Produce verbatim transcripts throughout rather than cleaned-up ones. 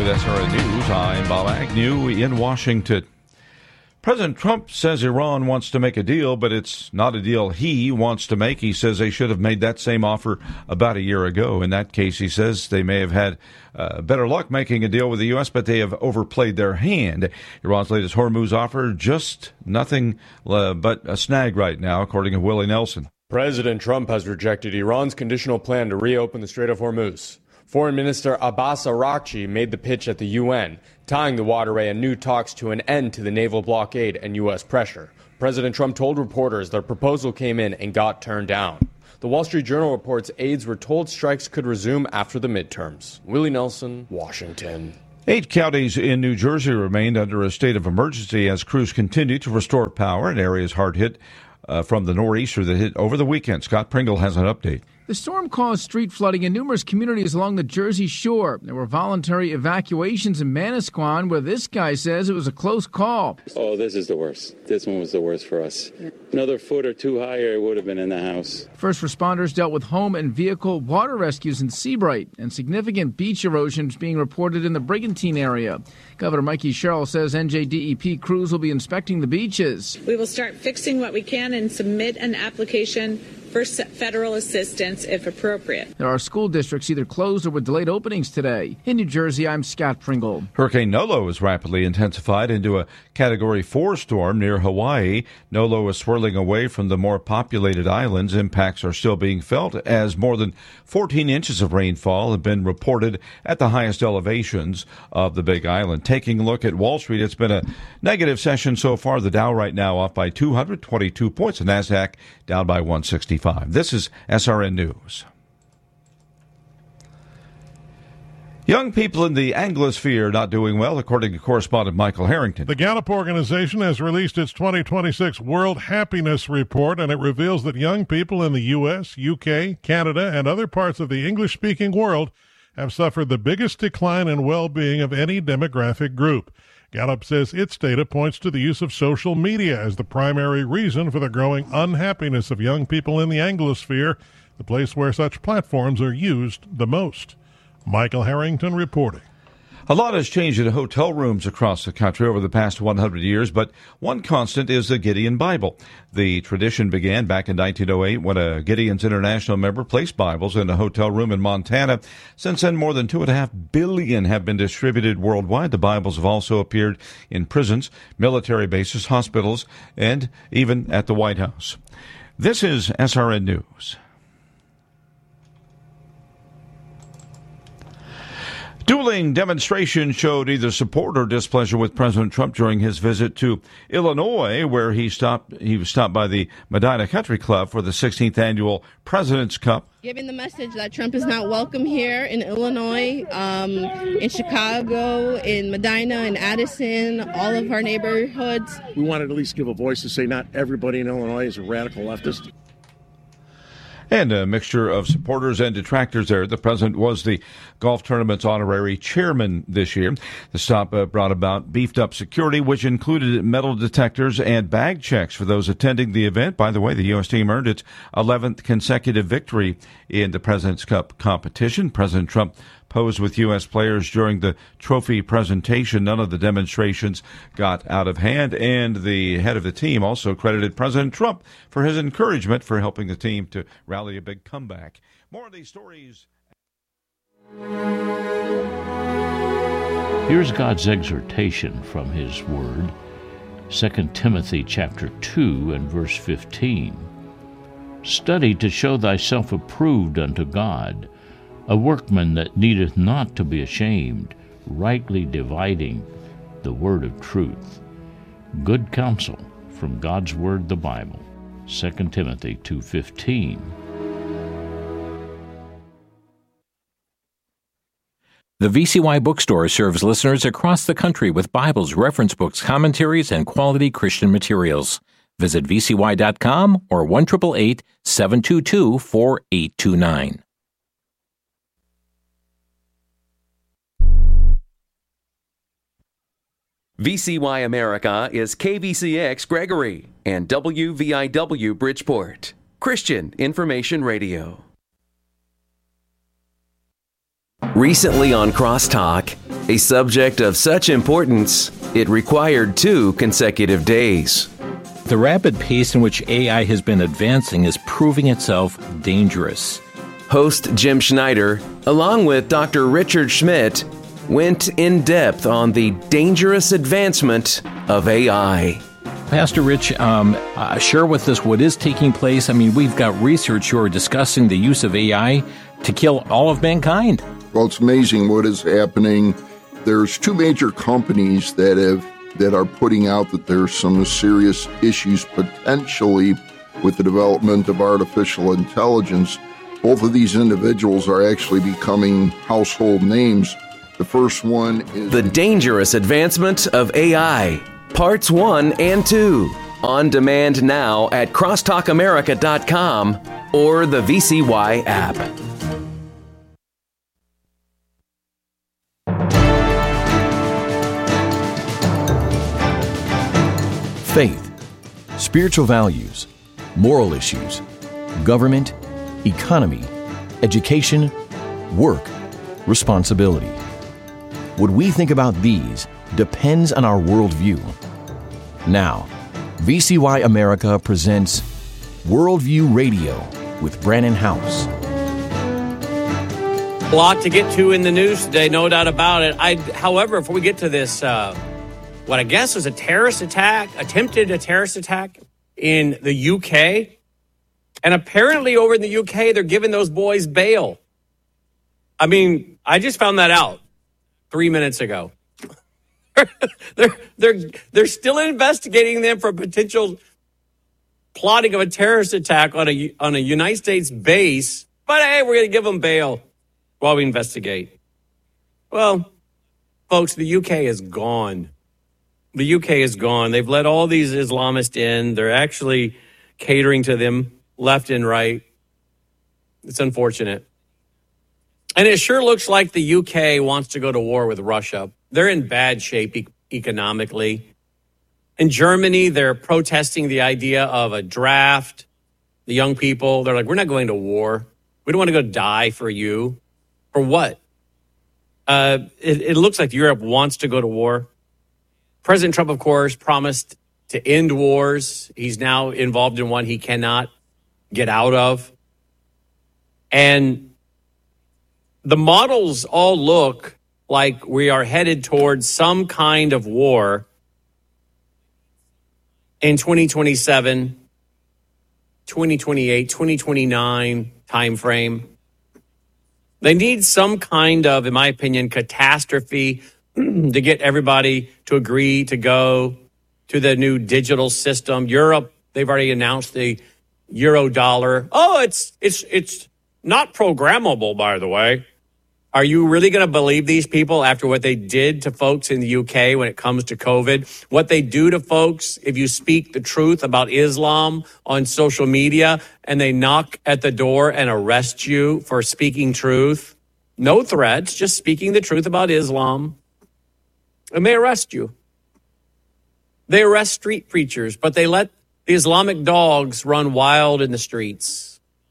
with S R N News. I'm Bob Agnew in Washington. President Trump says Iran wants to make a deal, but it's not a deal he wants to make. He says they should have made that same offer about a year ago. In that case, he says they may have had uh, better luck making a deal with the U S, but they have overplayed their hand. Iran's latest Hormuz offer, just nothing uh, but a snag right now, according to Willie Nelson. President Trump has rejected Iran's conditional plan to reopen the Strait of Hormuz. Foreign Minister Abbas Araghchi made the pitch at the U N, tying the waterway and new talks to an end to the naval blockade and U S pressure. President Trump told reporters their proposal came in and got turned down. The Wall Street Journal reports aides were told strikes could resume after the midterms. Willie Nelson, Washington. Eight counties in New Jersey remained under a state of emergency as crews continue to restore power in areas hard hit uh, from the nor'easter that hit over the weekend. Scott Pringle has an update. The storm caused street flooding in numerous communities along the Jersey Shore. There were voluntary evacuations in Manasquan, where this guy says it was a close call. Oh, this is the worst. This one was the worst for us. Another foot or two higher, it would have been in the house. First responders dealt with home and vehicle water rescues in Seabright, and significant beach erosion is being reported in the Brigantine area. Governor Mikey Sherrill says N J D E P crews will be inspecting the beaches. We will start fixing what we can and submit an application for federal assistance if appropriate. There are school districts either closed or with delayed openings today. In New Jersey, I'm Scott Pringle. Hurricane Nolo is rapidly intensified into a Category four storm near Hawaii. Nolo is swirling away from the more populated islands. Impacts are still being felt as more than fourteen inches of rainfall have been reported at the highest elevations of the Big Island. Taking a look at Wall Street, it's been a negative session so far. The Dow right now off by two hundred twenty-two points. The NASDAQ down by one sixty-five. This is S R N News. Young people in the Anglosphere are not doing well, according to correspondent Michael Harrington. The Gallup organization has released its twenty twenty-six World Happiness Report, and it reveals that young people in the U S, U K, Canada, and other parts of the English-speaking world have suffered the biggest decline in well-being of any demographic group. Gallup says its data points to the use of social media as the primary reason for the growing unhappiness of young people in the Anglosphere, the place where such platforms are used the most. Michael Harrington reporting. A lot has changed in hotel rooms across the country over the past one hundred years, but one constant is the Gideon Bible. The tradition began back in nineteen oh eight when a Gideon's International member placed Bibles in a hotel room in Montana. Since then, more than two and a half billion have been distributed worldwide. The Bibles have also appeared in prisons, military bases, hospitals, and even at the White House. This is S R N News. Dueling demonstrations showed either support or displeasure with President Trump during his visit to Illinois, where he stopped. He was stopped by the Medina Country Club for the sixteenth annual President's Cup. Giving the message that Trump is not welcome here in Illinois, um, in Chicago, in Medina, in Addison, all of our neighborhoods. We wanted to at least give a voice to say not everybody in Illinois is a radical leftist. And a mixture of supporters and detractors there. The president was the golf tournament's honorary chairman this year. The stop uh, brought about beefed up security, which included metal detectors and bag checks for those attending the event. By the way, the U S team earned its eleventh consecutive victory in the President's Cup competition. President Trump posed with U S players during the trophy presentation. None of the demonstrations got out of hand, and the head of the team also credited President Trump for his encouragement for helping the team to rally a big comeback. More of these stories. Here's God's exhortation from his word, Second Timothy chapter two and verse fifteen. Study to show thyself approved unto God, a workman that needeth not to be ashamed, rightly dividing the word of truth. Good counsel from God's word, the Bible. Second Timothy two fifteen. The V C Y Bookstore serves listeners across the country with Bibles, reference books, commentaries, and quality Christian materials. Visit V C Y dot com or one eight eight eight, seven two two, four eight two nine. V C Y America is K V C X Gregory and W V I W Bridgeport, Christian Information Radio. Recently on Crosstalk, A subject of such importance, it required two consecutive days. The rapid pace in which A I has been advancing is proving itself dangerous. Host Jim Schneider, along with Doctor Richard Schmidt, went in depth on the dangerous advancement of A I. Pastor Rich, um, uh, share with us what is taking place. I mean, we've got research who are discussing the use of A I to kill all of mankind. Well, it's amazing what is happening. There's two major companies that have that are putting out that there's some serious issues potentially with the development of artificial intelligence. Both of these individuals are actually becoming household names. The first one is The Dangerous Advancement of A I, Parts one and two. On demand now at crosstalk america dot com or the V C Y app. Faith, spiritual values, moral issues, government, economy, education, work, responsibility. What we think about these depends on our worldview. Now, V C Y America presents Worldview Radio with Brannon House. A lot to get to in the news today, no doubt about it. I, however, before we get to this, uh, what I guess was a terrorist attack, attempted a terrorist attack in the U K. And apparently over in the U K, they're giving those boys bail. I mean, I just found that out three minutes ago. they're, they're, they're still investigating them for potential plotting of a terrorist attack on a, on a United States base. But hey, we're going to give them bail while we investigate. Well, folks, the U K is gone. The U K is gone. They've let all these Islamists in. They're actually catering to them left and right. It's unfortunate. And it sure looks like the U K wants to go to war with Russia. They're in bad shape e- economically. In Germany, they're protesting the idea of a draft. The young people, they're like, we're not going to war. We don't want to go die for you. For what? Uh, it, it looks like Europe wants to go to war. President Trump, of course, promised to end wars. He's now involved in one he cannot get out of. And the models all look like we are headed towards some kind of war in twenty twenty-seven, twenty twenty-eight, twenty twenty-nine timeframe. They need some kind of, in my opinion, catastrophe to get everybody to agree to go to the new digital system. Europe, they've already announced the euro dollar. Oh, it's it's it's not programmable, by the way. Are you really going to believe these people after what they did to folks in the U K when it comes to COVID? What they do to folks if you speak the truth about Islam on social media and they knock at the door and arrest you for speaking truth? No threats, just speaking the truth about Islam. And they arrest you. They arrest street preachers, but they let the Islamic dogs run wild in the streets.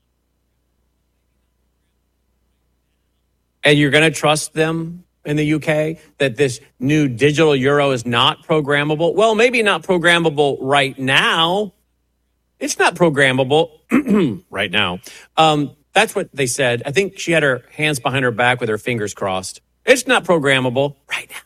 And you're going to trust them in the U K that this new digital euro is not programmable? Well, maybe not programmable right now. It's not programmable right now. Um, that's what they said. I think she had her hands behind her back with her fingers crossed. It's not programmable right now.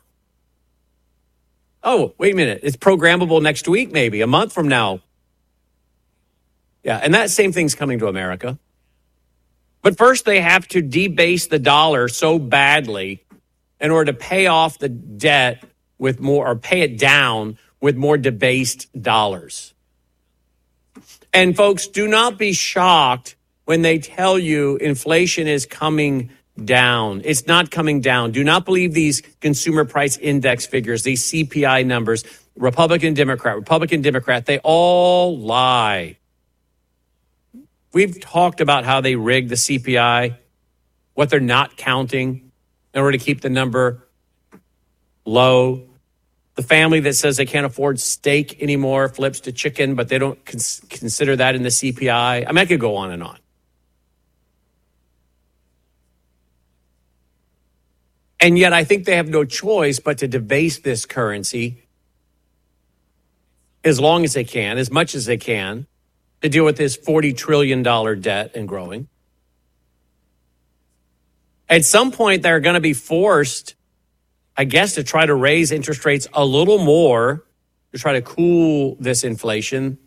Oh, wait a minute. It's programmable next week, maybe a month from now. Yeah, and that same thing's coming to America. But first, they have to debase the dollar so badly in order to pay off the debt with more, or pay it down with more debased dollars. And folks, do not be shocked when they tell you inflation is coming down. It's not coming down. Do not believe these consumer price index figures, these C P I numbers, Republican, Democrat, Republican, Democrat, they all lie. We've talked about how they rigged the C P I, what they're not counting in order to keep the number low. The family that says they can't afford steak anymore flips to chicken, but they don't cons- consider that in the C P I. I mean, I could go on and on. And yet I think they have no choice but to debase this currency as long as they can, as much as they can, to deal with this forty trillion dollars debt and growing. At some point, they're going to be forced, I guess, to try to raise interest rates a little more to try to cool this inflation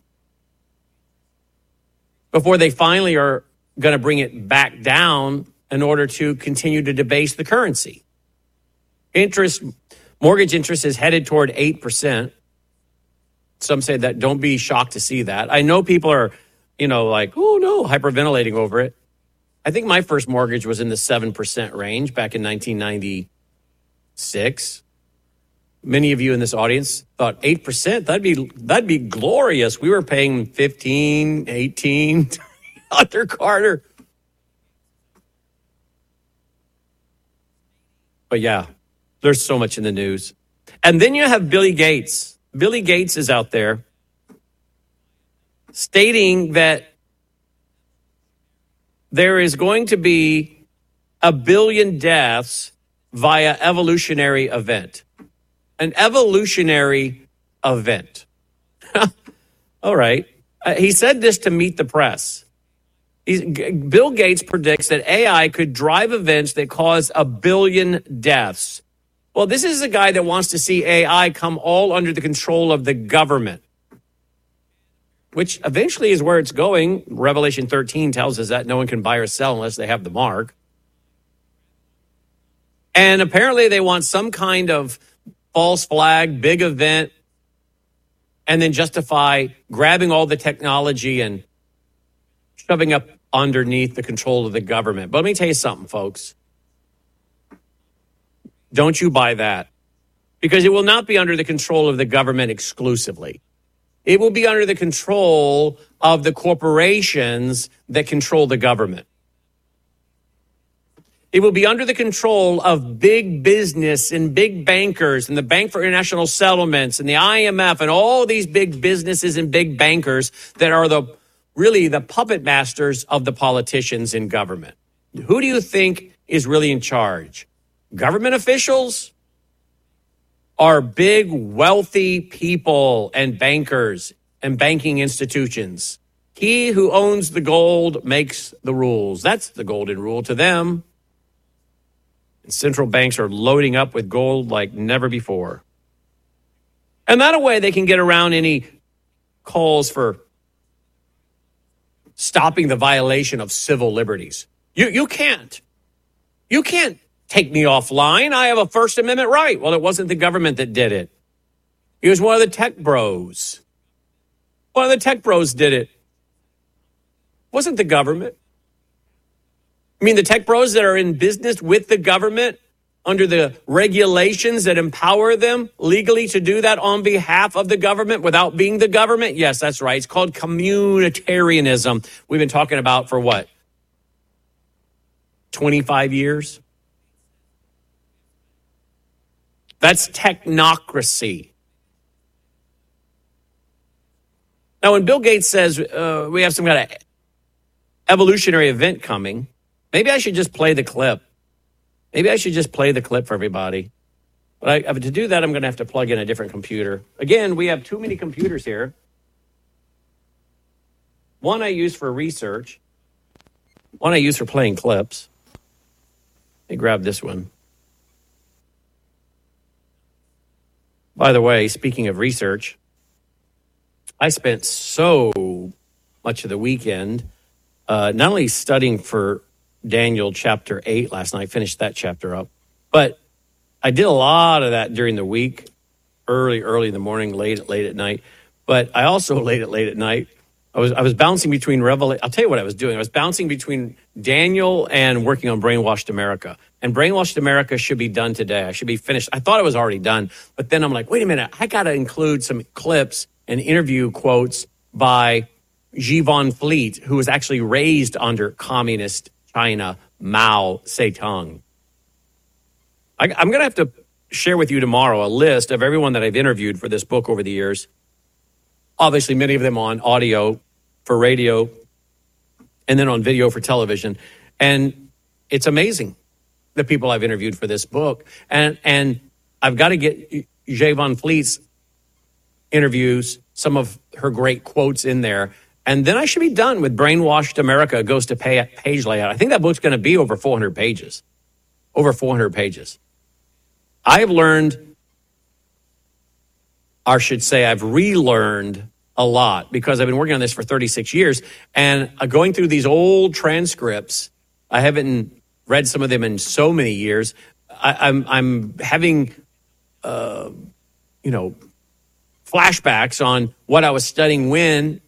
before they finally are going to bring it back down in order to continue to debase the currency. Interest, mortgage interest is headed toward eight percent. Some say that don't be shocked to see that. I know people are, you know, like, oh, no, hyperventilating over it. I think my first mortgage was in the seven percent range back in nineteen ninety-six. Many of you in this audience thought eight percent, that'd be that'd be glorious. We were paying fifteen, eighteen under Carter. But yeah, there's so much in the news. And then you have Billy Gates. Billy Gates is out there stating that there is going to be a billion deaths via evolutionary event. An evolutionary event. All right. Uh, he said this to Meet the Press. He's, Bill Gates predicts that A I could drive events that cause a billion deaths. Well, this is a guy that wants to see A I come all under the control of the government, which eventually is where it's going. Revelation thirteen tells us that no one can buy or sell unless they have the mark. And apparently they want some kind of false flag, big event, and then justify grabbing all the technology and shoving up underneath the control of the government. But let me tell you something, folks. Don't you buy that, because it will not be under the control of the government exclusively. It will be under the control of the corporations that control the government. It will be under the control of big business and big bankers and the Bank for International Settlements and the I M F and all these big businesses and big bankers that are the really the puppet masters of the politicians in government. Who do you think is really in charge? Government officials are big, wealthy people and bankers and banking institutions. He who owns the gold makes the rules. That's the golden rule to them. And central banks are loading up with gold like never before. And that a way they can get around any calls for stopping the violation of civil liberties. You, you can't. You can't take me offline. I have a First Amendment right. Well, it wasn't the government that did it. It was one of the tech bros. One of the tech bros did it. It wasn't the government. I mean, the tech bros that are in business with the government under the regulations that empower them legally to do that on behalf of the government without being the government. Yes, that's right. It's called communitarianism. We've been talking about for what? twenty-five years? That's technocracy. Now, when Bill Gates says uh, we have some kind of evolutionary event coming, maybe I should just play the clip. Maybe I should just play the clip for everybody. But I, to do that, I'm going to have to plug in a different computer. Again, we have too many computers here. One I use for research. One I use for playing clips. Let me grab this one. By the way, speaking of research, I spent so much of the weekend uh, not only studying for Daniel chapter eight last night, finished that chapter up, but I did a lot of that during the week, early, early in the morning, late, late at night. But I also late at late at night, I was I was bouncing between Revelation. I'll tell you what I was doing. I was bouncing between Daniel and working on Brainwashed America. And Brainwashed America should be done today. I should be finished. I thought it was already done. But then I'm like, wait a minute. I got to include some clips and interview quotes by Xi Van Fleet, who was actually raised under communist China, Mao Zedong. I, I'm going to have to share with you tomorrow a list of everyone that I've interviewed for this book over the years. Obviously, many of them on audio for radio and then on video for television. And it's amazing. the people I've interviewed for this book. And and I've got to get Jay Von Fleet's interviews, some of her great quotes in there. And then I should be done with Brainwashed America Goes to pay, Page Layout. I think that book's going to be over four hundred pages. Over four hundred pages. I've learned, or I should say I've relearned a lot because I've been working on this for thirty-six years. And uh, going through these old transcripts, I haven't read some of them in so many years. I, I'm, I'm having, uh, you know, flashbacks on what I was studying when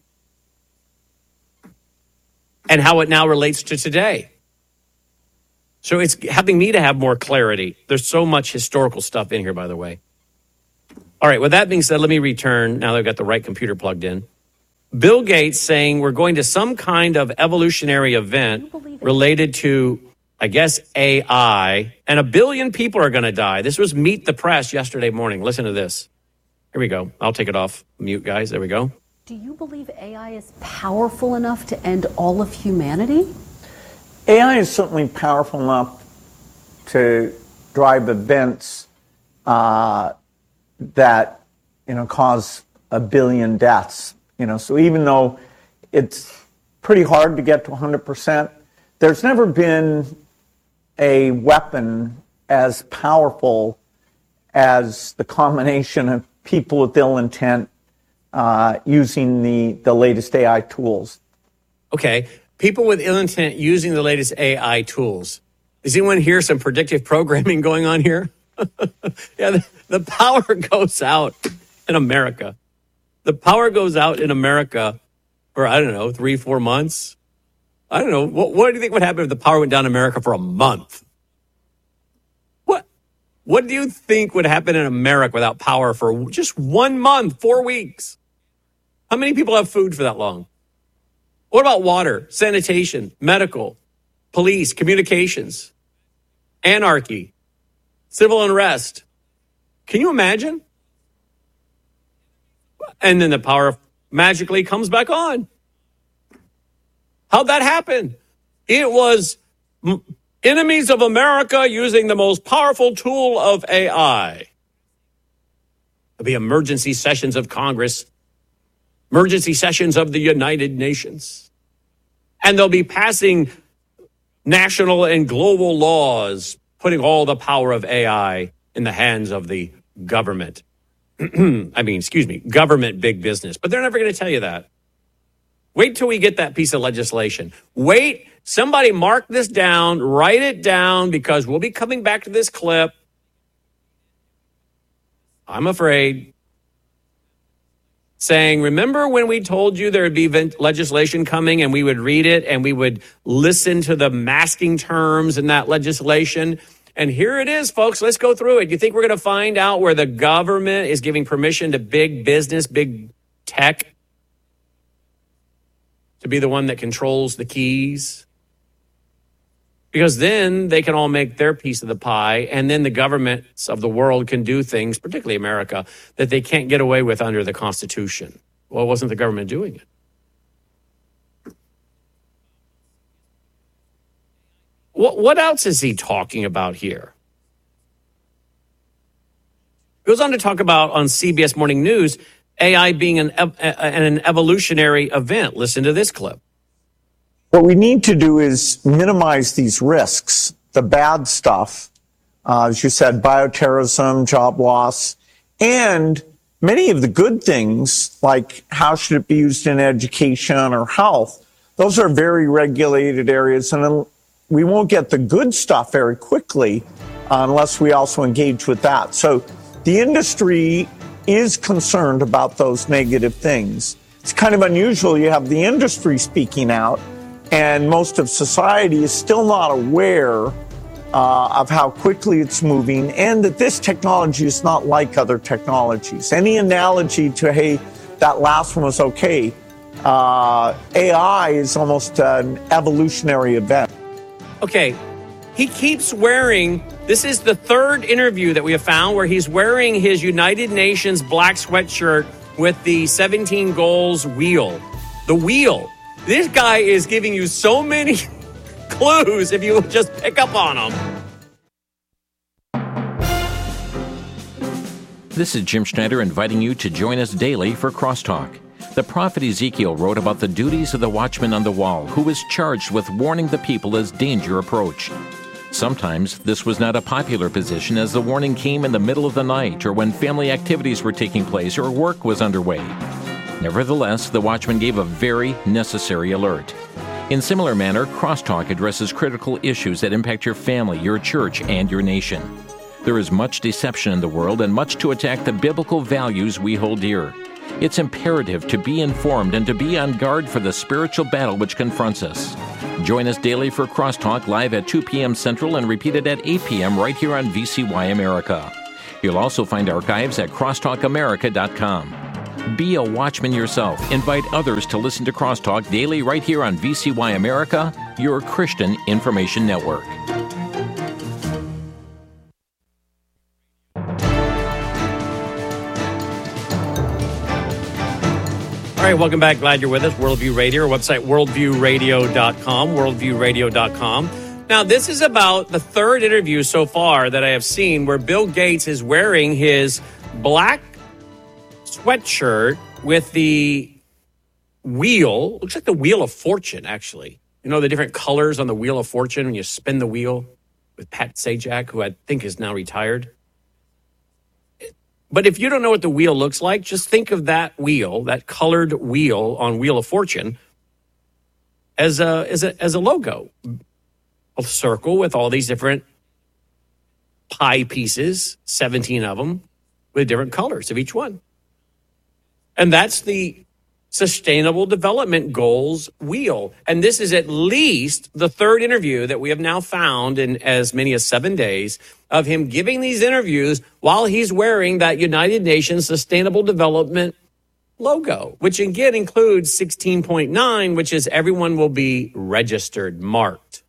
and how it now relates to today. So it's helping me to have more clarity. There's so much historical stuff in here, by the way. All right, with that being said, let me return, now that I've got the right computer plugged in. Bill Gates saying we're going to some kind of evolutionary event related to, I guess, A I, and a billion people are going to die. This was Meet the Press yesterday morning. Listen to this. Here we go. I'll take it off mute, guys. There we go. Do you believe A I is powerful enough to end all of humanity? A I is certainly powerful enough to drive events uh, that, you know, cause a billion deaths. You know, so even though it's pretty hard to get to one hundred percent, there's never been a weapon as powerful as the combination of people with ill intent uh, using the, the latest A I tools. Okay. People with ill intent using the latest A I tools. Does anyone hear some predictive programming going on here? yeah, the, the power goes out in America. The power goes out in America for, I don't know, three, four months. I don't know. What, what do you think would happen if the power went down in America for a month? What? What do you think would happen in America without power for just one month, four weeks? How many people have food for that long? What about water, sanitation, medical, police, communications, anarchy, civil unrest? Can you imagine? And then the power magically comes back on. How'd that happen? It was enemies of America using the most powerful tool of A I. There'll be emergency sessions of Congress, emergency sessions of the United Nations. And they'll be passing national and global laws, putting all the power of A I in the hands of the government. I mean, excuse me, government big business. But they're never going to tell you that. Wait till we get that piece of legislation. Wait, somebody mark this down, write it down, because we'll be coming back to this clip. I'm afraid. Saying, remember when we told you there would be legislation coming and we would read it and we would listen to the masking terms in that legislation? And here it is, folks. Let's go through it. You think we're going to find out where the government is giving permission to big business, big tech, to be the one that controls the keys? Because then they can all make their piece of the pie, and then the governments of the world can do things, particularly America, that they can't get away with under the Constitution. Well, wasn't the government doing it? What, what else is he talking about here? He goes on to talk about, on C B S Morning News, A I being an, an evolutionary event. Listen to this clip. What we need to do is minimize these risks, the bad stuff, uh, as you said, bioterrorism, job loss, and many of the good things, like how should it be used in education or health. Those are very regulated areas, and we won't get the good stuff very quickly uh, unless we also engage with that. So the industry is concerned about those negative things. It's kind of unusual. You have the industry speaking out, and most of society is still not aware uh, of how quickly it's moving, and that this technology is not like other technologies. Any analogy to, hey, that last one was okay, uh, A I is almost an evolutionary event. Okay, he keeps wearing, this is the third interview that we have found where he's wearing his United Nations black sweatshirt with the seventeen goals wheel. The wheel. This guy is giving you so many clues if you just pick up on them. This is Jim Schneider inviting you to join us daily for Crosstalk. The prophet Ezekiel wrote about the duties of the watchman on the wall, who was charged with warning the people as danger approached. Sometimes this was not a popular position, as the warning came in the middle of the night or when family activities were taking place or work was underway. Nevertheless, the watchman gave a very necessary alert. In similar manner, Crosstalk addresses critical issues that impact your family, your church, and your nation. There is much deception in the world and much to attack the biblical values we hold dear. It's imperative to be informed and to be on guard for the spiritual battle which confronts us. Join us daily for Crosstalk live at two p.m. Central and repeated at eight p.m. right here on V C Y America. You'll also find archives at crosstalk america dot com. Be a watchman yourself. Invite others to listen to Crosstalk daily right here on V C Y America, your Christian information network. All right, welcome back. Glad you're with us. Worldview Radio, our website, worldview radio dot com, worldview radio dot com. Now, this is about the third interview so far that I have seen where Bill Gates is wearing his black sweatshirt with the wheel. Looks like the Wheel of Fortune, actually. You know the different colors on the Wheel of Fortune when you spin the wheel with Pat Sajak, who I think is now retired. But if you don't know what the wheel looks like, just think of that wheel, that colored wheel on Wheel of Fortune, as a as a as a logo, a circle with all these different pie pieces, seventeen of them, with different colors of each one, and that's the Sustainable Development Goals wheel. And this is at least the third interview that we have now found in as many as seven days of him giving these interviews while he's wearing that United Nations Sustainable Development logo, which again includes sixteen point nine, which is everyone will be registered, marked.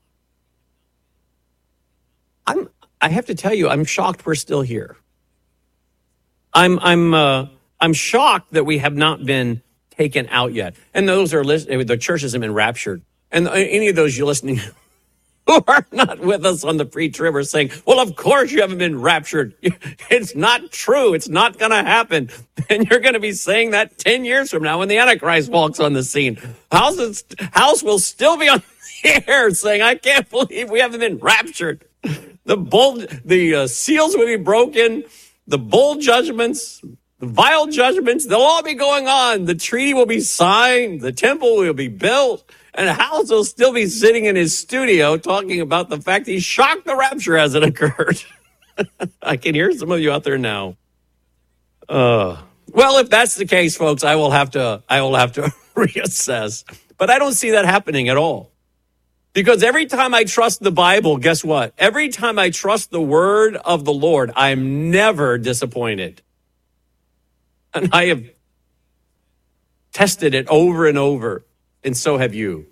I'm, I have to tell you, I'm shocked we're still here. I'm, I'm, uh, I'm shocked that we have not been taken out yet. And those are, the church hasn't been raptured. And any of those you're listening to who are not with us on the pre-trib are saying, well, of course you haven't been raptured. It's not true. It's not going to happen. And you're going to be saying that ten years from now when the Antichrist walks on the scene. House, is, House will still be on the air saying, I can't believe we haven't been raptured. The bull, the uh, seals will be broken. The bull judgments, the vial judgments, they'll all be going on. The treaty will be signed. The temple will be built. And House will still be sitting in his studio talking about the fact he's shocked the rapture hasn't occurred. I can hear some of you out there now. Uh, well, if that's the case, folks, I will have to, I will have to reassess. But I don't see that happening at all. Because every time I trust the Bible, guess what? Every time I trust the word of the Lord, I'm never disappointed. And I have tested it over and over. And so have you.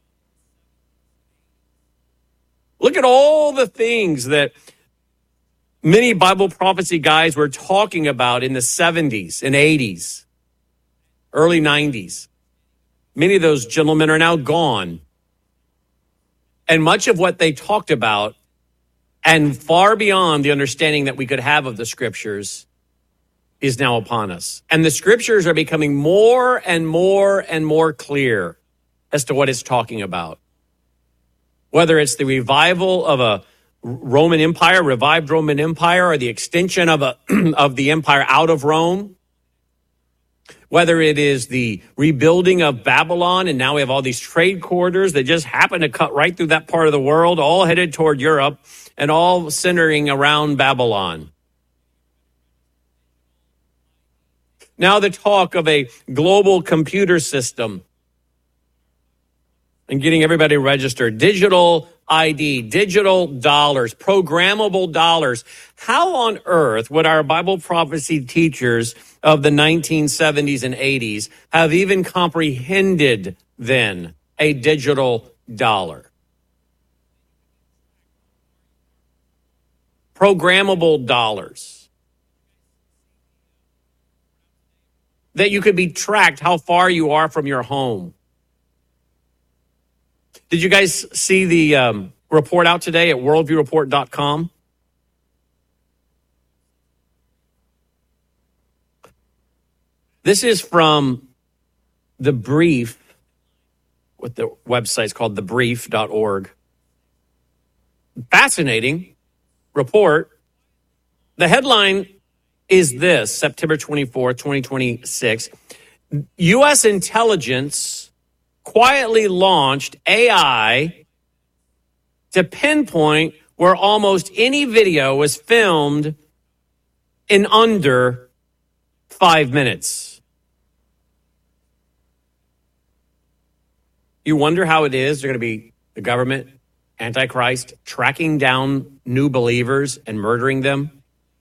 Look at all the things that many Bible prophecy guys were talking about in the seventies and eighties, early nineties. Many of those gentlemen are now gone. And much of what they talked about, and far beyond the understanding that we could have of the scriptures, is now upon us. And the scriptures are becoming more and more and more clear as to what it's talking about. Whether it's the revival of a Roman Empire, revived Roman Empire, or the extension of a of the empire out of Rome. Whether it is the rebuilding of Babylon, and now we have all these trade corridors that just happen to cut right through that part of the world, all headed toward Europe and all centering around Babylon. Now the talk of a global computer system and getting everybody registered. Digital I D, digital dollars, programmable dollars. How on earth would our Bible prophecy teachers of the nineteen seventies and eighties have even comprehended then a digital dollar? Programmable dollars. That you could be tracked how far you are from your home. Did you guys see the um, report out today at worldview report dot com? This is from The Brief, what the website's called, the brief dot org. Fascinating report. The headline is this, September twenty-fourth, twenty twenty-six. U S intelligence quietly launched A I to pinpoint where almost any video was filmed in under five minutes. You wonder how it is they're going to be, the government, Antichrist, tracking down new believers and murdering them?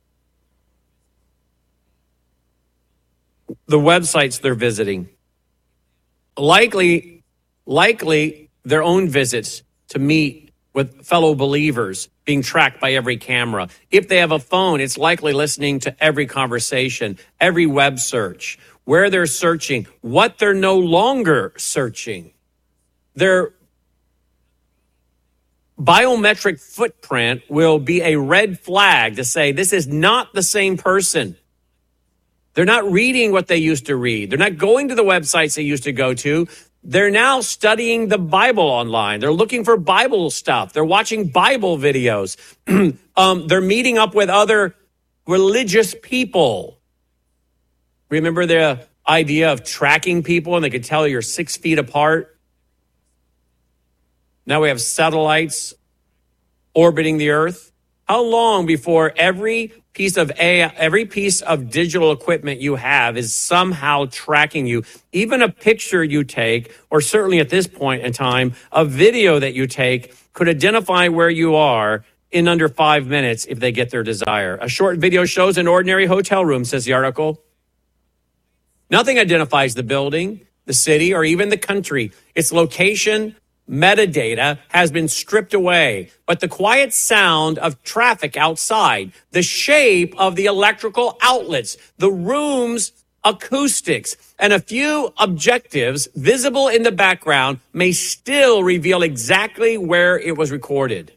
The websites they're visiting, likely, likely their own visits to meet with fellow believers being tracked by every camera. If they have a phone, it's likely listening to every conversation, every web search, where they're searching, what they're no longer searching. Their biometric footprint will be a red flag to say this is not the same person. They're not reading what they used to read. They're not going to the websites they used to go to. They're now studying the Bible online. They're looking for Bible stuff. They're watching Bible videos. um, they're meeting up with other religious people. Remember the idea of tracking people and they could tell you're six feet apart? Now we have satellites orbiting the earth. How long before every piece of A I, every piece of digital equipment you have is somehow tracking you? Even a picture you take, or certainly at this point in time, a video that you take could identify where you are in under five minutes if they get their desire. A short video shows an ordinary hotel room, says the article. Nothing identifies the building, the city, or even the country. Its location, metadata has been stripped away, but the quiet sound of traffic outside, the shape of the electrical outlets, the room's acoustics, and a few objectives visible in the background may still reveal exactly where it was recorded.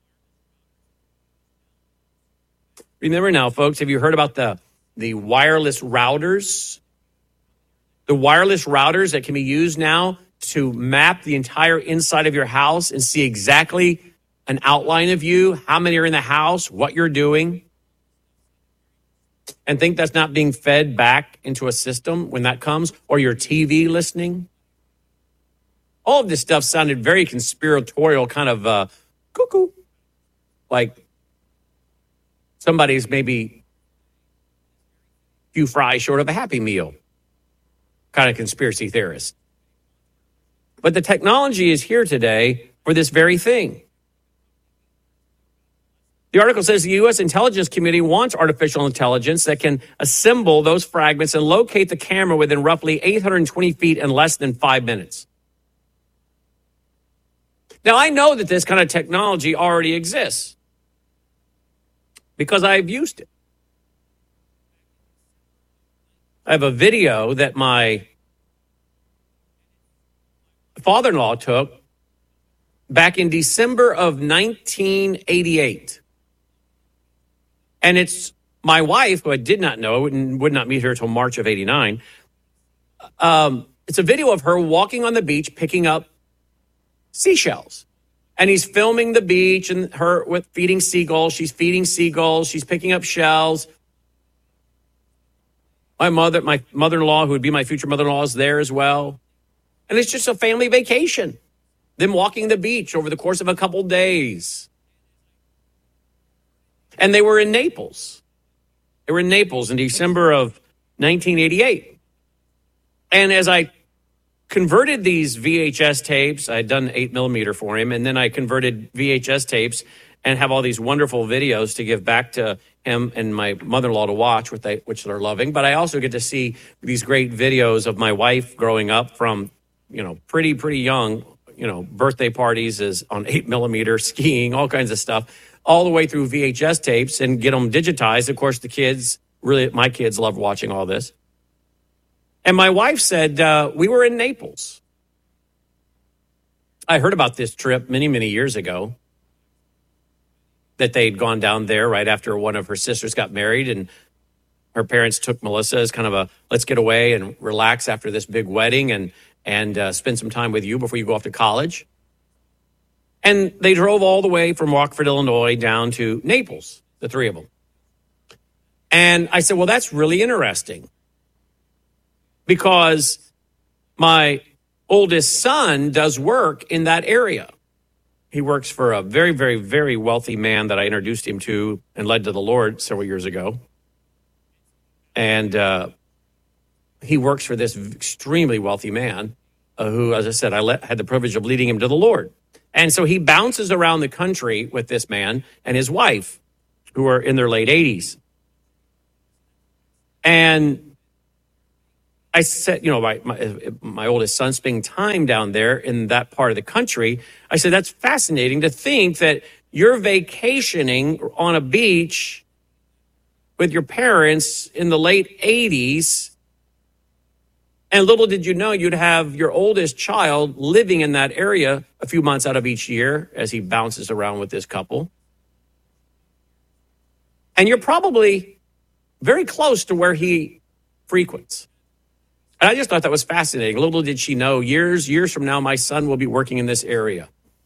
Remember now, folks, have you heard about the, the wireless routers? The wireless routers that can be used now to map the entire inside of your house and see exactly an outline of you, how many are in the house, what you're doing, and think that's not being fed back into a system when that comes, or your T V listening. All of this stuff sounded very conspiratorial, kind of uh, cuckoo, like somebody's maybe a few fries short of a Happy Meal kind of conspiracy theorist. But the technology is here today for this very thing. The article says the U S intelligence community wants artificial intelligence that can assemble those fragments and locate the camera within roughly eight hundred twenty feet in less than five minutes. Now, I know that this kind of technology already exists because I've used it. I have a video that my father-in-law took back in December of nineteen eighty-eight. And it's my wife, who I did not know, and would not meet her until March of eighty-nine. Um, it's a video of her walking on the beach, picking up seashells. And he's filming the beach and her with feeding seagulls. She's feeding seagulls. She's picking up shells. My mother, my mother-in-law, who would be my future mother-in-law, is there as well. And it's just a family vacation. Them walking the beach over the course of a couple days. And they were in Naples. They were in Naples in December of nineteen eighty-eight. And as I converted these V H S tapes, I had done eight millimeter for him, and then I converted V H S tapes and have all these wonderful videos to give back to him and my mother-in-law to watch, which, they, which they're loving. But I also get to see these great videos of my wife growing up from, you know, pretty, pretty young, you know, birthday parties is on eight millimeter, skiing, all kinds of stuff, all the way through V H S tapes and get them digitized. Of course, the kids, really, my kids love watching all this. And my wife said, uh, we were in Naples. I heard about this trip many, many years ago, that they'd gone down there right after one of her sisters got married. And her parents took Melissa as kind of a, let's get away and relax after this big wedding and, and uh, spend some time with you before you go off to college. And they drove all the way from Rockford, Illinois, down to Naples, the three of them. And I said, well, that's really interesting because my oldest son does work in that area. He works for a very, very, very wealthy man that I introduced him to and led to the Lord several years ago. And uh, he works for this extremely wealthy man uh, who, as I said, I let, had the privilege of leading him to the Lord. And so he bounces around the country with this man and his wife, who are in their late eighties. And I said, you know, my, my, my oldest son spending time down there in that part of the country. I said, that's fascinating to think that you're vacationing on a beach with your parents in the late eighties. And little did you know you'd have your oldest child living in that area a few months out of each year as he bounces around with this couple. And you're probably very close to where he frequents. And I just thought that was fascinating. Little did she know, years, years from now, my son will be working in this area.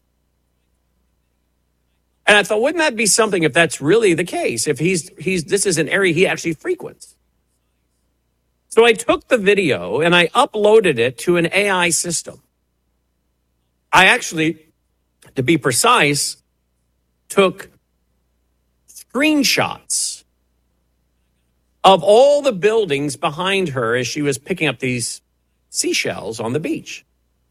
And I thought, wouldn't that be something if that's really the case? If he's, he's, this is an area he actually frequents. So I took the video and I uploaded it to an A I system. I actually, to be precise, took screenshots of all the buildings behind her as she was picking up these seashells on the beach.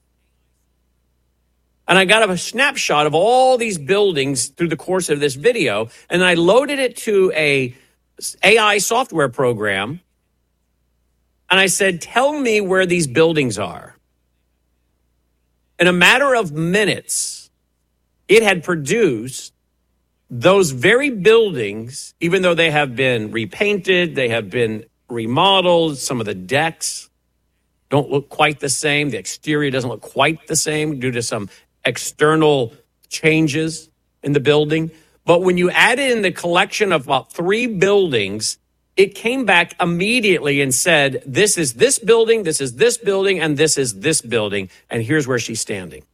And I got a snapshot of all these buildings through the course of this video, and I loaded it to a A I software program, and I said, tell me where these buildings are. In a matter of minutes, it had produced those very buildings, even though they have been repainted, they have been remodeled, some of the decks don't look quite the same. The exterior doesn't look quite the same due to some external changes in the building. But when you added in the collection of about three buildings, it came back immediately and said, this is this building, this is this building, and this is this building, and here's where she's standing.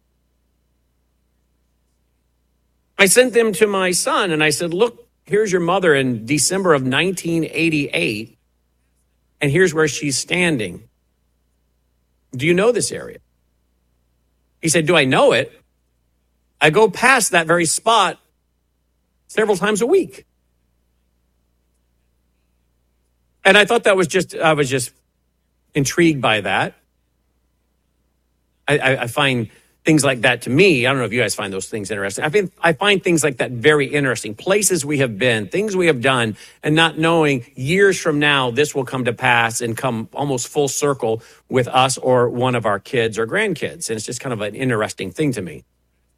I sent them to my son, and I said, look, here's your mother in December of nineteen eighty-eight, and here's where she's standing. Do you know this area? He said, do I know it? I go past that very spot several times a week. And I thought that was just, I was just intrigued by that. I, I, I find things like that to me, I don't know if you guys find those things interesting. I find, I find things like that very interesting. Places we have been, things we have done, and not knowing years from now this will come to pass and come almost full circle with us or one of our kids or grandkids. And it's just kind of an interesting thing to me.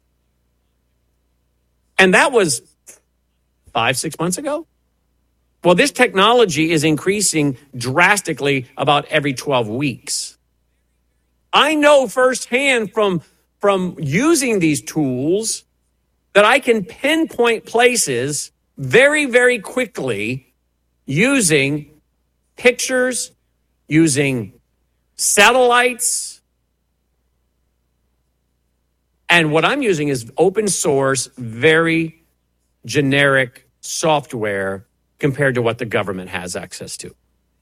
And that was five, six months ago. Well, this technology is increasing drastically about every twelve weeks. I know firsthand from, from using these tools that I can pinpoint places very, very quickly using pictures, using satellites. And what I'm using is open source, very generic software compared to what the government has access to.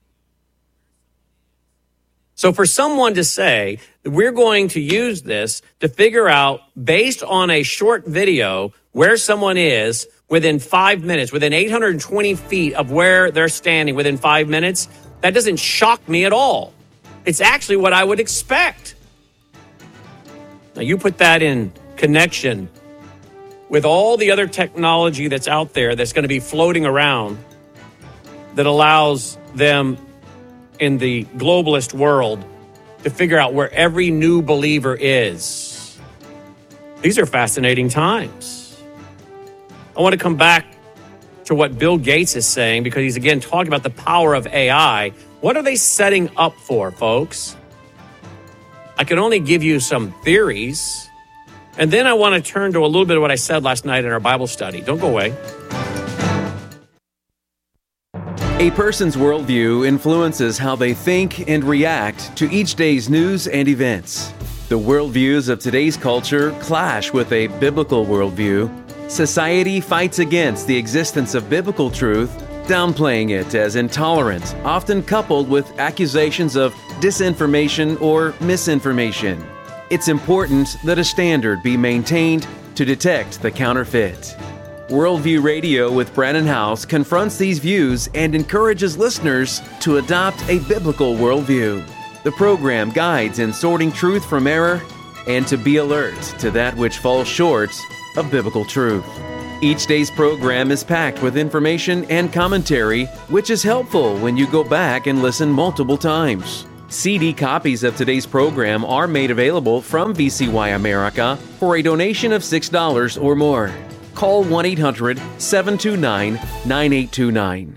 So for someone to say that we're going to use this to figure out, based on a short video, where someone is within five minutes, within eight hundred twenty feet of where they're standing within five minutes, that doesn't shock me at all. It's actually what I would expect. Now you put that in connection with all the other technology that's out there that's going to be floating around that allows them in the globalist world to figure out where every new believer is. These are fascinating times. I want to come back to what Bill Gates is saying, because he's again talking about the power of A I. What are they setting up for, folks? I can only give you some theories. And then I want to turn to a little bit of what I said last night in our Bible study. Don't go away. A person's worldview influences how they think and react to each day's news and events. The worldviews of today's culture clash with a biblical worldview. Society fights against the existence of biblical truth, downplaying it as intolerant, often coupled with accusations of disinformation or misinformation. It's important that a standard be maintained to detect the counterfeit. Worldview Radio with Brannon Howse confronts these views and encourages listeners to adopt a biblical worldview. The program guides in sorting truth from error and to be alert to that which falls short of biblical truth. Each day's program is packed with information and commentary, which is helpful when you go back and listen multiple times. C D copies of today's program are made available from V C Y America for a donation of six dollars or more. Call one eight hundred, seven two nine, nine eight two nine.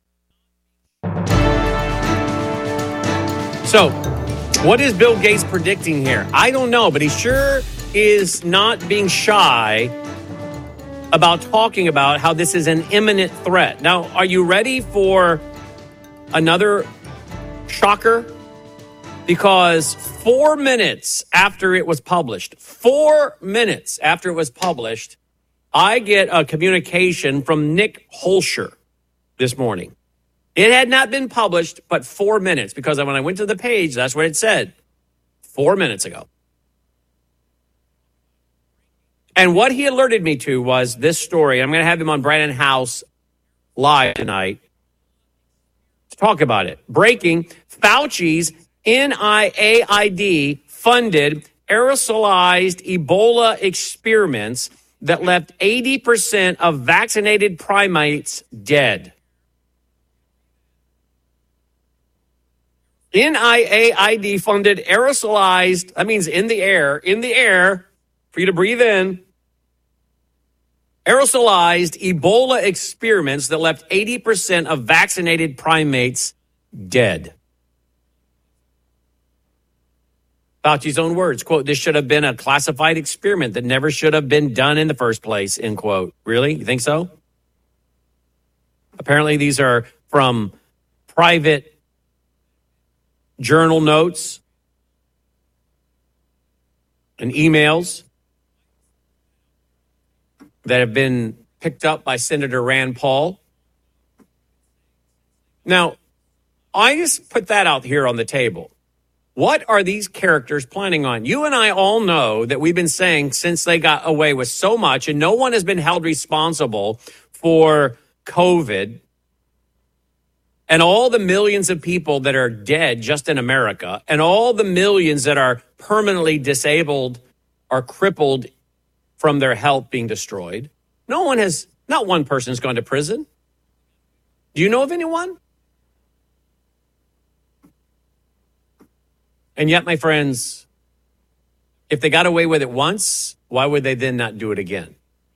So, what is Bill Gates predicting here? I don't know, but he sure is not being shy about talking about how this is an imminent threat. Now, are you ready for another shocker? Because four minutes after it was published, four minutes after it was published, I get a communication from Nick Holscher this morning. It had not been published, but four minutes, because when I went to the page, that's what it said, four minutes ago. And what he alerted me to was this story. I'm going to have him on Brannon Howse live tonight to talk about it. Breaking, Fauci's N I A I D funded aerosolized Ebola experiments that left eighty percent of vaccinated primates dead. N I A I D funded aerosolized, that means in the air, in the air, for you to breathe in, aerosolized Ebola experiments that left eighty percent of vaccinated primates dead. Fauci's own words, quote, "This should have been a classified experiment that never should have been done in the first place," end quote. Really? You think so? Apparently these are from private journal notes and emails that have been picked up by Senator Rand Paul. Now, I just put that out here on the table. What are these characters planning on? You and I all know that we've been saying since they got away with so much, and no one has been held responsible for COVID and all the millions of people that are dead just in America, and all the millions that are permanently disabled or crippled from their health being destroyed. No one has, not one person has gone to prison. Do you know of anyone? And yet, my friends, if they got away with it once, why would they then not do it again?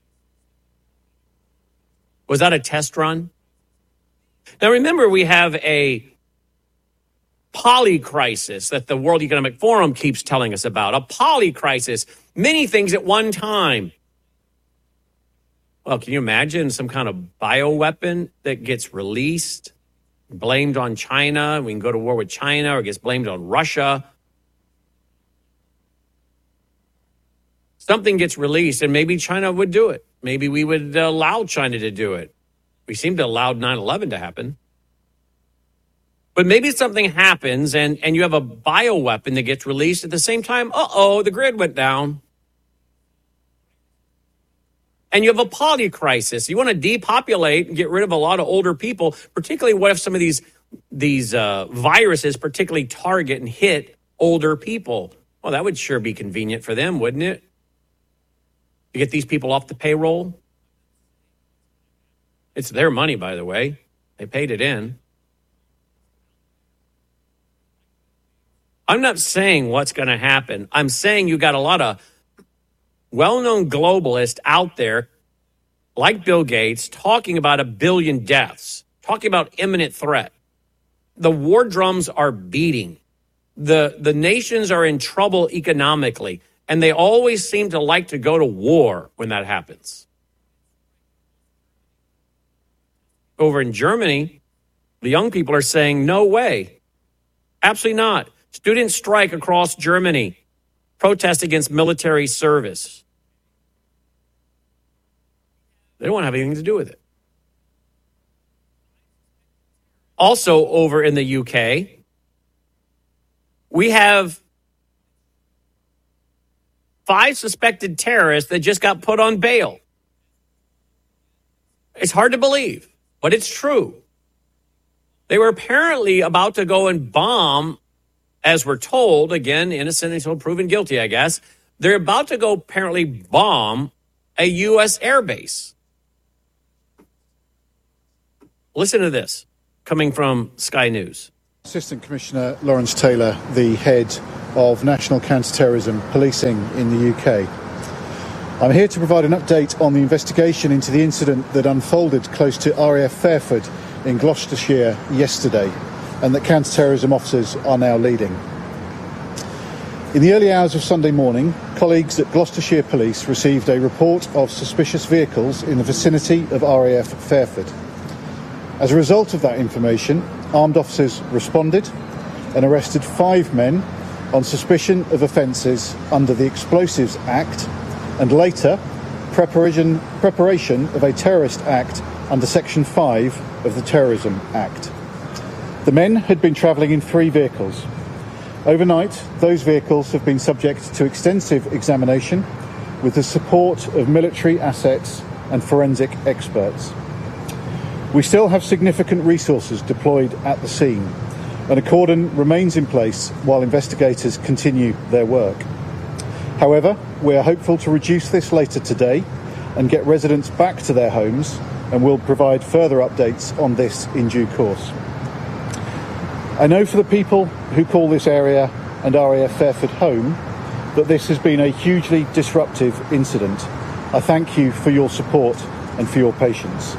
Was that a test run? Now, remember, we have a polycrisis that the World Economic Forum keeps telling us about. A polycrisis, many things at one time. Well, can you imagine some kind of bioweapon that gets released, blamed on China? We can go to war with China, or gets blamed on Russia. Something gets released, and maybe China would do it. Maybe we would allow China to do it. We seem to allow nine eleven to happen. But maybe something happens, and, and you have a bioweapon that gets released at the same time. Uh-oh, the grid went down. And you have a polycrisis. You want to depopulate and get rid of a lot of older people, particularly what if some of these, these uh, viruses particularly target and hit older people? Well, that would sure be convenient for them, wouldn't it? To get these people off the payroll. It's their money, by the way. They paid it in. I'm not saying what's going to happen. I'm saying you got a lot of well-known globalists out there, like Bill Gates, talking about a billion deaths, talking about imminent threat. The war drums are beating. The, the nations are in trouble economically, and they always seem to like to go to war when that happens. Over in Germany, The young people are saying, no way. Absolutely not. Students strike across Germany, protest against military service. They don't want to have anything to do with it. Also over in the U K, we have five suspected terrorists that just got put on bail. It's hard to believe, but it's true. They were apparently about to go and bomb, as we're told, again, innocent until proven guilty, I guess. They're about to go apparently bomb a U S airbase. Listen to this, coming from Sky News. Assistant Commissioner Lawrence Taylor, the head of National Counter-Terrorism Policing in the U K. I'm here to provide an update on the investigation into the incident that unfolded close to R A F Fairford in Gloucestershire yesterday, and that counter-terrorism officers are now leading. In the early hours of Sunday morning, colleagues at Gloucestershire Police received a report of suspicious vehicles in the vicinity of R A F Fairford. As a result of that information, armed officers responded and arrested five men on suspicion of offences under the Explosives Act and later preparation, preparation of a terrorist act under Section five of the Terrorism Act. The men had been travelling in three vehicles. Overnight, those vehicles have been subject to extensive examination with the support of military assets and forensic experts. We still have significant resources deployed at the scene, and a cordon remains in place while investigators continue their work. However, we are hopeful to reduce this later today and get residents back to their homes, and will provide further updates on this in due course. I know for the people who call this area and R A F Fairford home that this has been a hugely disruptive incident. I thank you for your support and for your patience.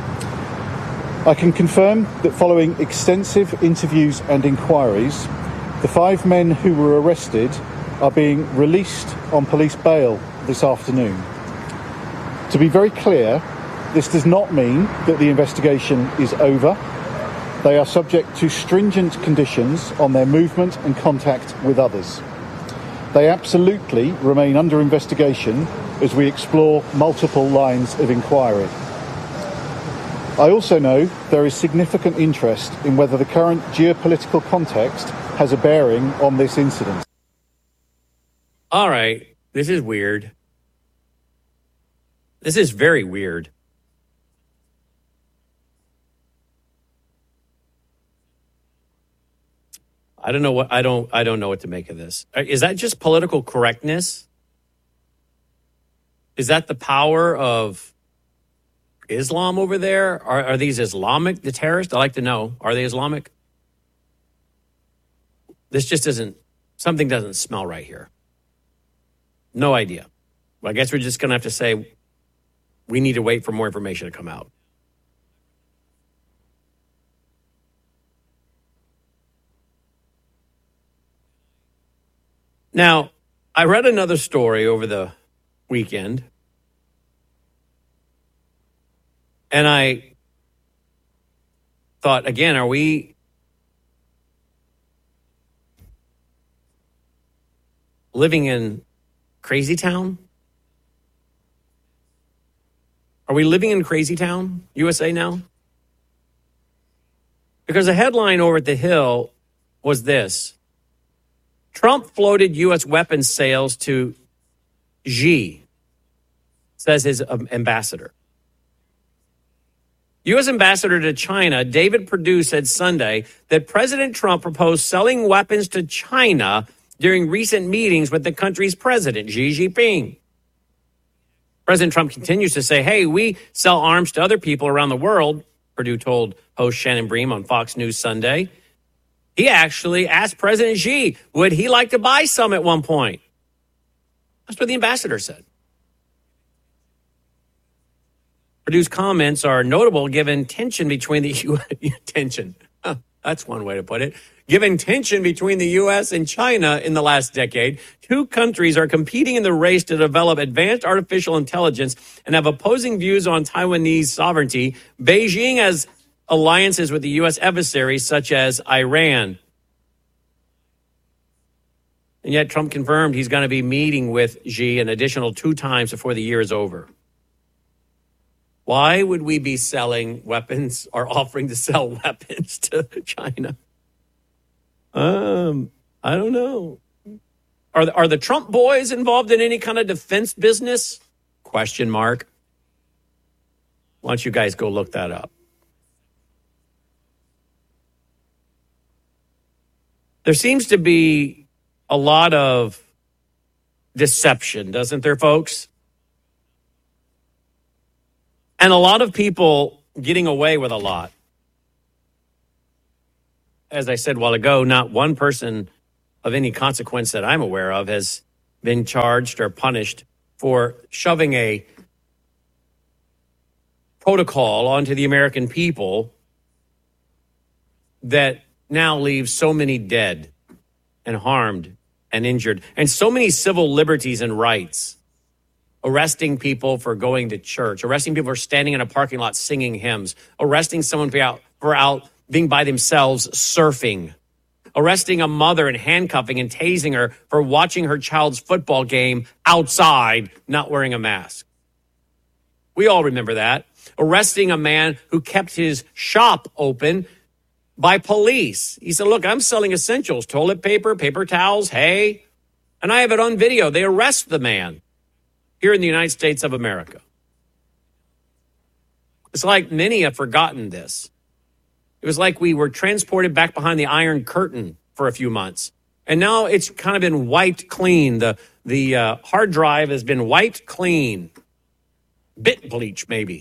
I can confirm that following extensive interviews and inquiries, the five men who were arrested are being released on police bail this afternoon. To be very clear, this does not mean that the investigation is over. They are subject to stringent conditions on their movement and contact with others. They absolutely remain under investigation as we explore multiple lines of inquiry. I also know there is significant interest in whether the current geopolitical context has a bearing on this incident. All right, this is weird. This is very weird. I don't know what I don't I don't know what to make of this. Is that just political correctness? Is that the power of Islam over there? Are, are these Islamic, the terrorists? I'd like to know. Are they Islamic? This just doesn't, something doesn't smell right here. No idea. Well, I guess we're just going to have to say we need to wait for more information to come out. Now, I read another story over the weekend, and I thought, again, are we living in Crazy Town? Are we living in Crazy Town, U S A now? Because the headline over at The Hill was this: Trump floated U S weapons sales to Xi, says his ambassador. U S ambassador to China, David Perdue, said Sunday that President Trump proposed selling weapons to China during recent meetings with the country's president, Xi Jinping. President Trump continues to say, hey, we sell arms to other people around the world, Perdue told host Shannon Bream on Fox News Sunday. He actually asked President Xi, would he like to buy some at one point? That's what the ambassador said. Perdue's comments are notable given tension between the U S tension. Huh, that's one way to put it. Given tension between the U S and China in the last decade, two countries are competing in the race to develop advanced artificial intelligence and have opposing views on Taiwanese sovereignty. Beijing has alliances with the U S adversaries such as Iran. And yet Trump confirmed he's going to be meeting with Xi an additional two times before the year is over. Why would we be selling weapons or offering to sell weapons to China? Um, I don't know. Are the, are the Trump boys involved in any kind of defense business? Question mark. Why don't you guys go look that up? There seems to be a lot of deception, doesn't there, folks? And a lot of people getting away with a lot. As I said a while ago, not one person of any consequence that I'm aware of has been charged or punished for shoving a protocol onto the American people that now leaves so many dead and harmed and injured, and so many civil liberties and rights. Arresting people for going to church, arresting people for standing in a parking lot singing hymns, arresting someone for out, for out being by themselves surfing, arresting a mother and handcuffing and tasing her for watching her child's football game outside, not wearing a mask. We all remember that. Arresting a man who kept his shop open by police. He said, look, I'm selling essentials, toilet paper, paper towels, hay, and I have it on video. They arrest the man here in the United States of America. It's like many have forgotten this. It was like we were transported back behind the Iron Curtain for a few months. And now it's kind of been wiped clean. The, the uh, hard drive has been wiped clean. Bit bleach, maybe.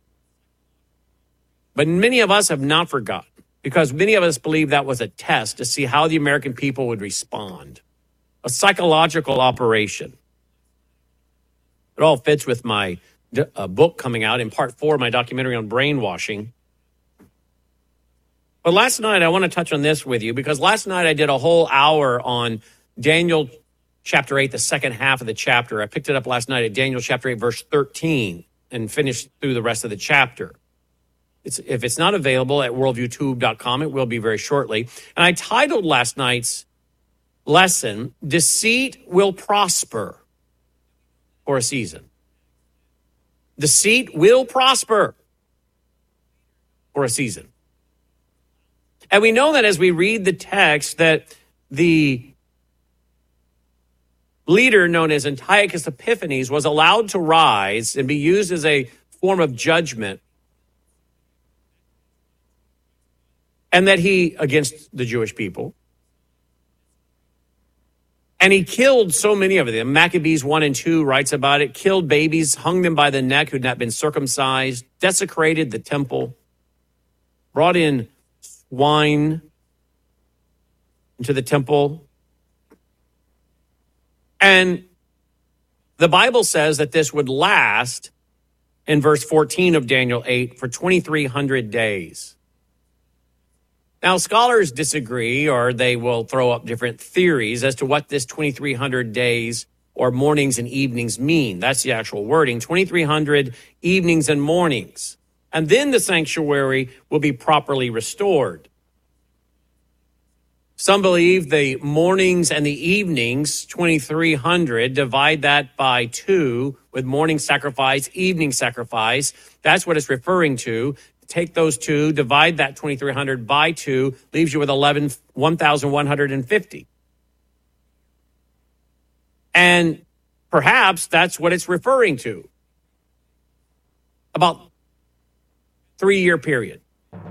But many of us have not forgotten, because many of us believe that was a test to see how the American people would respond. A psychological operation. It all fits with my uh, book coming out in part four of my documentary on brainwashing. But last night, I want to touch on this with you, because last night I did a whole hour on Daniel chapter eight, the second half of the chapter. I picked it up last night at Daniel chapter eight, verse thirteen, and finished through the rest of the chapter. It's, if it's not available at worldview tube dot com, it will be very shortly. And I titled last night's lesson, Deceit Will Prosper for a Season. Deceit will prosper for a season. And we know that as we read the text that the leader known as Antiochus Epiphanes was allowed to rise and be used as a form of judgment, and that he, against the Jewish people, and he killed so many of them. Maccabees one and two writes about it, killed babies, hung them by the neck who'd not been circumcised, desecrated the temple, brought in wine into the temple. And the Bible says that this would last, in verse fourteen of Daniel eight, for twenty-three hundred days. Now, scholars disagree, or they will throw up different theories as to what this twenty-three hundred days or mornings and evenings mean. That's the actual wording, twenty-three hundred evenings and mornings. And then the sanctuary will be properly restored. Some believe the mornings and the evenings, twenty-three hundred, divide that by two with morning sacrifice, evening sacrifice. That's what it's referring to. Take those two, divide that twenty-three hundred by two, leaves you with eleven, one thousand one hundred fifty. And perhaps that's what it's referring to. About three-year period.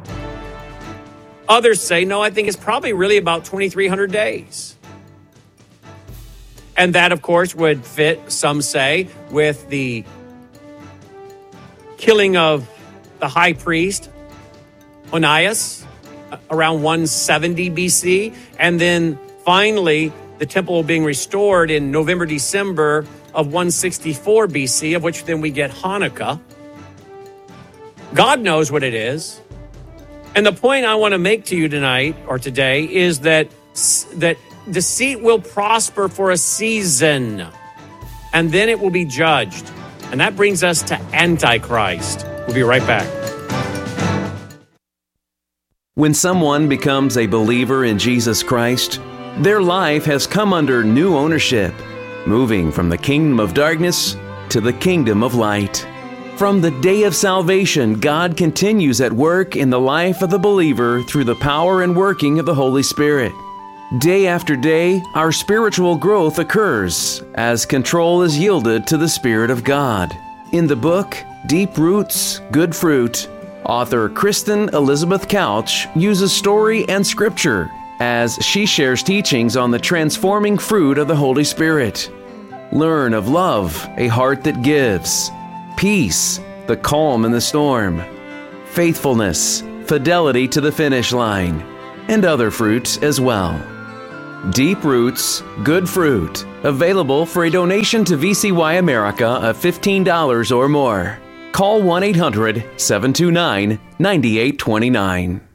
Others say, no, I think it's probably really about twenty-three hundred days. And that, of course, would fit, some say, with the killing of the high priest, Onias, around one seventy B C. And then finally, the temple being restored in November, December of one sixty-four B C, of which then we get Hanukkah. God knows what it is. And the point I want to make to you tonight or today is that, that deceit will prosper for a season, and then it will be judged. And that brings us to Antichrist. We'll be right back. When someone becomes a believer in Jesus Christ, their life has come under new ownership, moving from the kingdom of darkness to the kingdom of light. From the day of salvation, God continues at work in the life of the believer through the power and working of the Holy Spirit. Day after day, our spiritual growth occurs as control is yielded to the Spirit of God. In the book, Deep Roots, Good Fruit, author Kristen Elizabeth Couch uses story and scripture as she shares teachings on the transforming fruit of the Holy Spirit. Learn of love, a heart that gives; peace, the calm in the storm; faithfulness, fidelity to the finish line; and other fruits as well. Deep Roots, Good Fruit, available for a donation to V C Y America of fifteen dollars or more. Call one eight hundred, seven two nine, nine eight two nine.